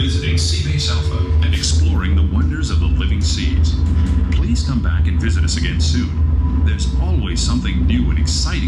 visiting Seabase Alpha and exploring the wonders of the living seas. Please come back and visit us again soon. There's always something new and exciting